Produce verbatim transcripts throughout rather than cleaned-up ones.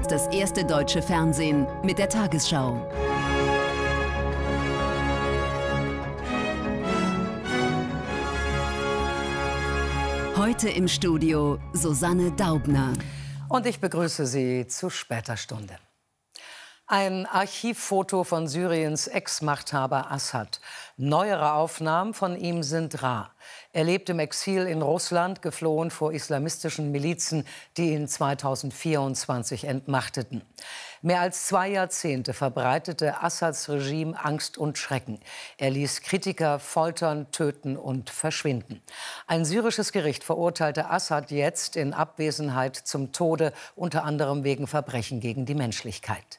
Das erste deutsche Fernsehen mit der Tagesschau. Heute im Studio Susanne Daubner. Und ich begrüße Sie zu später Stunde. Ein Archivfoto von Syriens Ex-Machthaber Assad. Neuere Aufnahmen von ihm sind rar. Er lebt im Exil in Russland, geflohen vor islamistischen Milizen, die ihn zweitausendvierundzwanzig entmachteten. Mehr als zwei Jahrzehnte verbreitete Assads Regime Angst und Schrecken. Er ließ Kritiker foltern, töten und verschwinden. Ein syrisches Gericht verurteilte Assad jetzt in Abwesenheit zum Tode, unter anderem wegen Verbrechen gegen die Menschlichkeit.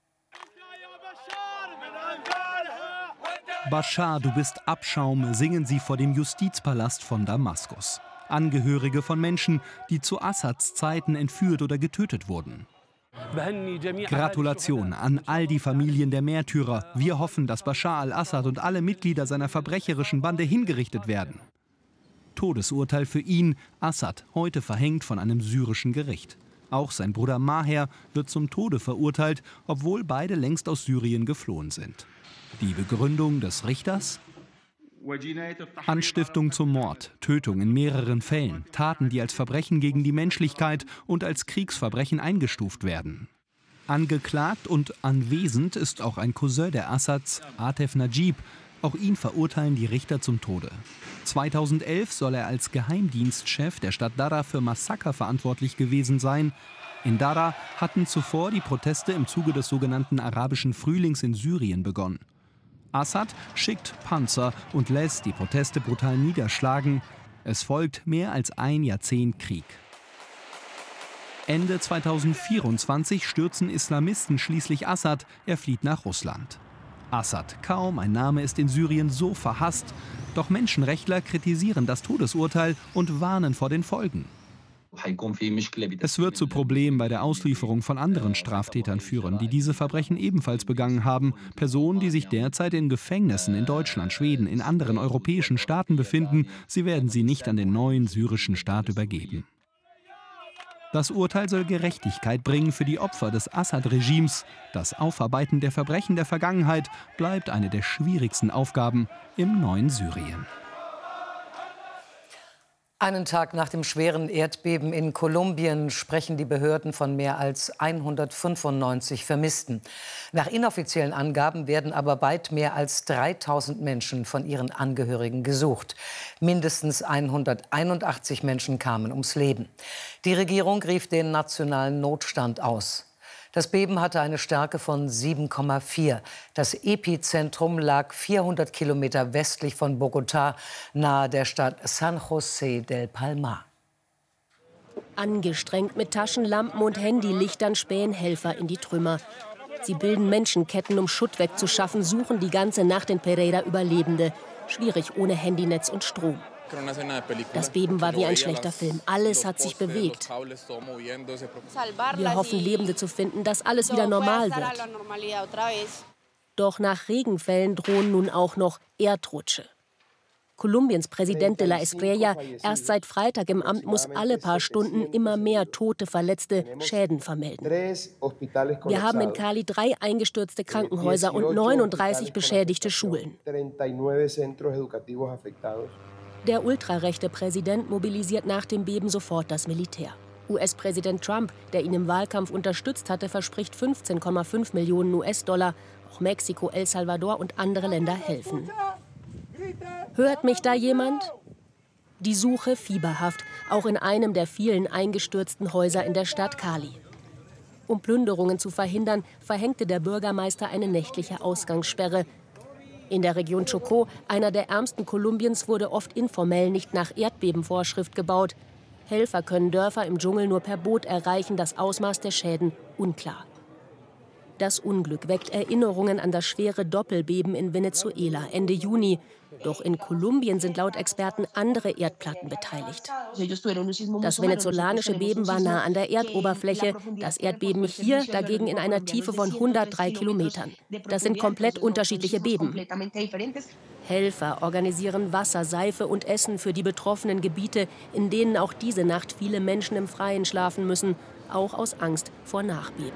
Bashar, du bist Abschaum, singen sie vor dem Justizpalast von Damaskus. Angehörige von Menschen, die zu Assads Zeiten entführt oder getötet wurden. Gratulation an all die Familien der Märtyrer. Wir hoffen, dass Bashar al-Assad und alle Mitglieder seiner verbrecherischen Bande hingerichtet werden. Todesurteil für ihn, Assad, heute verhängt von einem syrischen Gericht. Auch sein Bruder Maher wird zum Tode verurteilt, obwohl beide längst aus Syrien geflohen sind. Die Begründung des Richters? Anstiftung zum Mord, Tötung in mehreren Fällen, Taten, die als Verbrechen gegen die Menschlichkeit und als Kriegsverbrechen eingestuft werden. Angeklagt und anwesend ist auch ein Cousin der Assads, Atef Najib. Auch ihn verurteilen die Richter zum Tode. zweitausendelf soll er als Geheimdienstchef der Stadt Daraa für Massaker verantwortlich gewesen sein. In Daraa hatten zuvor die Proteste im Zuge des sogenannten arabischen Frühlings in Syrien begonnen. Assad schickt Panzer und lässt die Proteste brutal niederschlagen. Es folgt mehr als ein Jahrzehnt Krieg. Ende zweitausendvierundzwanzig stürzen Islamisten schließlich Assad. Er flieht nach Russland. Assad, kaum ein Name ist in Syrien so verhasst. Doch Menschenrechtler kritisieren das Todesurteil und warnen vor den Folgen. Es wird zu Problemen bei der Auslieferung von anderen Straftätern führen, die diese Verbrechen ebenfalls begangen haben. Personen, die sich derzeit in Gefängnissen in Deutschland, Schweden, in anderen europäischen Staaten befinden. Sie werden sie nicht an den neuen syrischen Staat übergeben. Das Urteil soll Gerechtigkeit bringen für die Opfer des Assad-Regimes. Das Aufarbeiten der Verbrechen der Vergangenheit bleibt eine der schwierigsten Aufgaben im neuen Syrien. Einen Tag nach dem schweren Erdbeben in Kolumbien sprechen die Behörden von mehr als hundertfünfundneunzig Vermissten. Nach inoffiziellen Angaben werden aber weit mehr als dreitausend Menschen von ihren Angehörigen gesucht. Mindestens hunderteinundachtzig Menschen kamen ums Leben. Die Regierung rief den nationalen Notstand aus. Das Beben hatte eine Stärke von sieben Komma vier. Das Epizentrum lag vierhundert Kilometer westlich von Bogotá, nahe der Stadt San José del Palmar. Angestrengt mit Taschenlampen und Handylichtern spähen Helfer in die Trümmer. Sie bilden Menschenketten, um Schutt wegzuschaffen, suchen die ganze Nacht in Pereira Überlebende. Schwierig ohne Handynetz und Strom. Das Beben war wie ein schlechter Film. Alles hat sich bewegt. Wir hoffen, Lebende zu finden, dass alles wieder normal wird. Doch nach Regenfällen drohen nun auch noch Erdrutsche. Kolumbiens Präsident de la Espriella, erst seit Freitag im Amt, muss alle paar Stunden immer mehr Tote, Verletzte, Schäden vermelden. Wir haben in Cali drei eingestürzte Krankenhäuser und neununddreißig beschädigte Schulen. Der ultrarechte Präsident mobilisiert nach dem Beben sofort das Militär. U S-Präsident Trump, der ihn im Wahlkampf unterstützt hatte, verspricht fünfzehn Komma fünf Millionen U S-Dollar. Auch Mexiko, El Salvador und andere Länder helfen. Hört mich da jemand? Die Suche fieberhaft, auch in einem der vielen eingestürzten Häuser in der Stadt Cali. Um Plünderungen zu verhindern, verhängte der Bürgermeister eine nächtliche Ausgangssperre. In der Region Chocó, einer der ärmsten Kolumbiens, wurde oft informell nicht nach Erdbebenvorschrift gebaut. Helfer können Dörfer im Dschungel nur per Boot erreichen, das Ausmaß der Schäden unklar. Das Unglück weckt Erinnerungen an das schwere Doppelbeben in Venezuela Ende Juni. Doch in Kolumbien sind laut Experten andere Erdplatten beteiligt. Das venezolanische Beben war nah an der Erdoberfläche, das Erdbeben hier dagegen in einer Tiefe von hundertdrei Kilometern. Das sind komplett unterschiedliche Beben. Helfer organisieren Wasser, Seife und Essen für die betroffenen Gebiete, in denen auch diese Nacht viele Menschen im Freien schlafen müssen, auch aus Angst vor Nachbeben.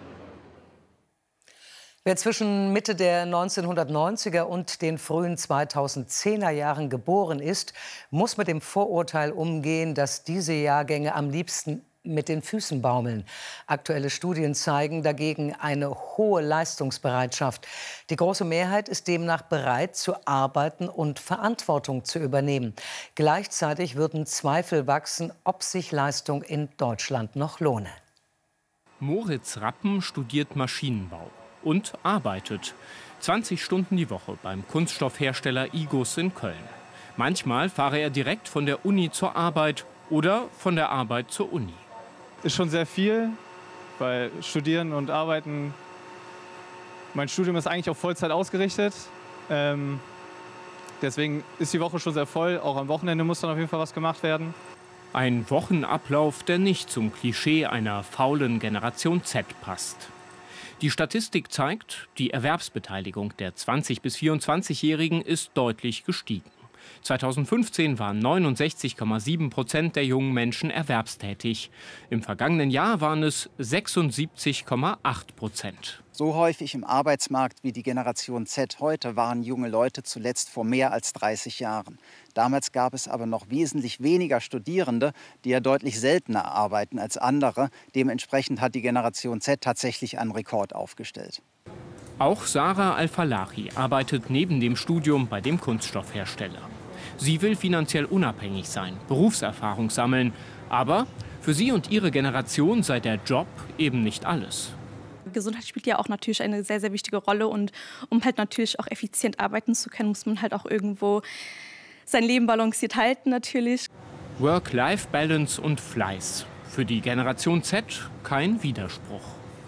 Wer zwischen Mitte der neunzehnhundertneunziger und den frühen zweitausendzehner Jahren geboren ist, muss mit dem Vorurteil umgehen, dass diese Jahrgänge am liebsten mit den Füßen baumeln. Aktuelle Studien zeigen dagegen eine hohe Leistungsbereitschaft. Die große Mehrheit ist demnach bereit, zu arbeiten und Verantwortung zu übernehmen. Gleichzeitig würden Zweifel wachsen, ob sich Leistung in Deutschland noch lohne. Moritz Rappen studiert Maschinenbau und arbeitet zwanzig Stunden die Woche beim Kunststoffhersteller Igus in Köln. Manchmal fahre er direkt von der Uni zur Arbeit oder von der Arbeit zur Uni. Ist schon sehr viel, weil Studieren und Arbeiten, mein Studium ist eigentlich auf Vollzeit ausgerichtet. Ähm, deswegen ist die Woche schon sehr voll. Auch am Wochenende muss dann auf jeden Fall was gemacht werden. Ein Wochenablauf, der nicht zum Klischee einer faulen Generation Z passt. Die Statistik zeigt, die Erwerbsbeteiligung der zwanzig- bis vierundzwanzigjährigen ist deutlich gestiegen. zweitausendfünfzehn waren neunundsechzig Komma sieben Prozent der jungen Menschen erwerbstätig. Im vergangenen Jahr waren es sechsundsiebzig Komma acht Prozent. So häufig im Arbeitsmarkt wie die Generation Z heute waren junge Leute zuletzt vor mehr als dreißig Jahren. Damals gab es aber noch wesentlich weniger Studierende, die ja deutlich seltener arbeiten als andere. Dementsprechend hat die Generation Z tatsächlich einen Rekord aufgestellt. Auch Sarah Al-Falahi arbeitet neben dem Studium bei dem Kunststoffhersteller. Sie will finanziell unabhängig sein, Berufserfahrung sammeln. Aber für sie und ihre Generation sei der Job eben nicht alles. Gesundheit spielt ja auch natürlich eine sehr, sehr wichtige Rolle. Und um halt natürlich auch effizient arbeiten zu können, muss man halt auch irgendwo sein Leben balanciert halten natürlich. Work-Life-Balance und Fleiß. Für die Generation Z kein Widerspruch.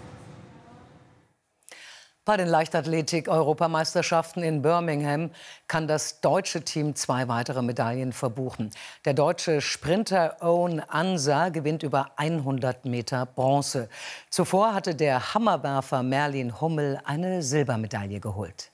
Bei den Leichtathletik-Europameisterschaften in Birmingham kann das deutsche Team zwei weitere Medaillen verbuchen. Der deutsche Sprinter Owen Ansa gewinnt über hundert Meter Bronze. Zuvor hatte der Hammerwerfer Merlin Hummel eine Silbermedaille geholt.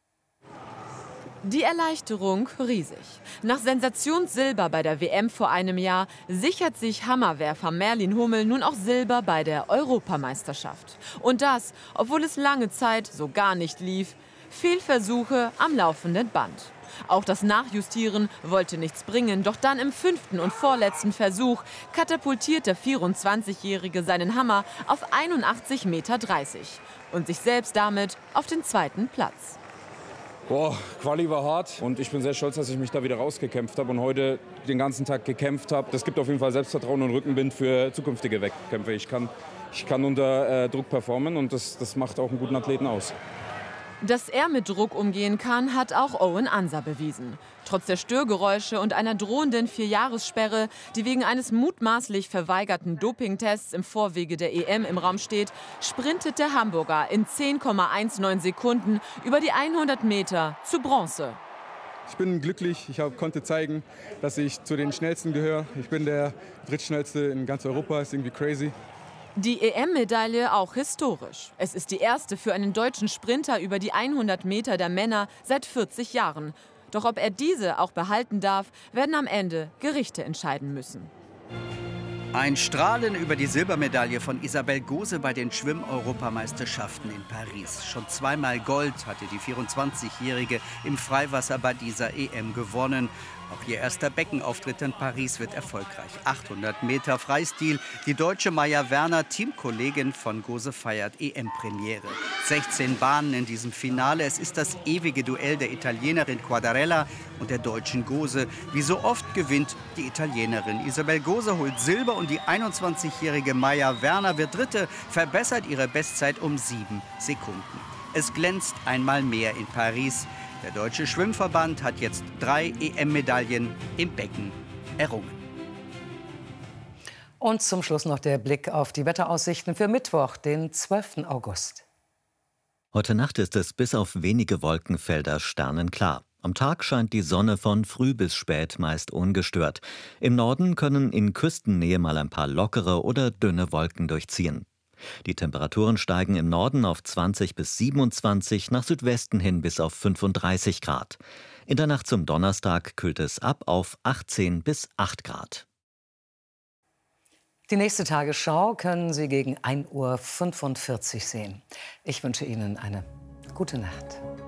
Die Erleichterung riesig. Nach Sensationssilber bei der W M vor einem Jahr sichert sich Hammerwerfer Merlin Hummel nun auch Silber bei der Europameisterschaft. Und das, obwohl es lange Zeit so gar nicht lief. Fehlversuche am laufenden Band. Auch das Nachjustieren wollte nichts bringen, doch dann im fünften und vorletzten Versuch katapultiert der vierundzwanzigjährige seinen Hammer auf einundachtzig Komma dreißig Meter und sich selbst damit auf den zweiten Platz. Boah, Quali war hart und ich bin sehr stolz, dass ich mich da wieder rausgekämpft habe und heute den ganzen Tag gekämpft habe. Das gibt auf jeden Fall Selbstvertrauen und Rückenwind für zukünftige Wettkämpfe. Ich kann, ich kann unter äh, Druck performen und das, das macht auch einen guten Athleten aus. Dass er mit Druck umgehen kann, hat auch Owen Ansa bewiesen. Trotz der Störgeräusche und einer drohenden Vierjahressperre, die wegen eines mutmaßlich verweigerten Dopingtests im Vorwege der E M im Raum steht, sprintet der Hamburger in zehn Komma neunzehn Sekunden über die hundert Meter zu Bronze. Ich bin glücklich, ich hab, konnte zeigen, dass ich zu den Schnellsten gehöre. Ich bin der drittschnellste in ganz Europa, ist irgendwie crazy. Die E M-Medaille auch historisch. Es ist die erste für einen deutschen Sprinter über die hundert Meter der Männer seit vierzig Jahren. Doch ob er diese auch behalten darf, werden am Ende Gerichte entscheiden müssen. Ein Strahlen über die Silbermedaille von Isabel Gose bei den Schwimm-Europameisterschaften in Paris. Schon zweimal Gold hatte die vierundzwanzigjährige im Freiwasser bei dieser E M gewonnen. Auch ihr erster Beckenauftritt in Paris wird erfolgreich. achthundert Meter Freistil. Die deutsche Maja Werner, Teamkollegin von Gose, feiert E M-Premiere. sechzehn Bahnen in diesem Finale. Es ist das ewige Duell der Italienerin Quadarella und der deutschen Gose. Wie so oft gewinnt die Italienerin. Isabel Gose holt Silber und die einundzwanzigjährige Maja Werner wird Dritte, verbessert ihre Bestzeit um sieben Sekunden. Es glänzt einmal mehr in Paris. Der Deutsche Schwimmverband hat jetzt drei E M-Medaillen im Becken errungen. Und zum Schluss noch der Blick auf die Wetteraussichten für Mittwoch, den zwölften August. Heute Nacht ist es bis auf wenige Wolkenfelder sternenklar. Am Tag scheint die Sonne von früh bis spät meist ungestört. Im Norden können in Küstennähe mal ein paar lockere oder dünne Wolken durchziehen. Die Temperaturen steigen im Norden auf zwanzig bis siebenundzwanzig, nach Südwesten hin bis auf fünfunddreißig Grad. In der Nacht zum Donnerstag kühlt es ab auf achtzehn bis acht Grad. Die nächste Tagesschau können Sie gegen ein Uhr fünfundvierzig sehen. Ich wünsche Ihnen eine gute Nacht.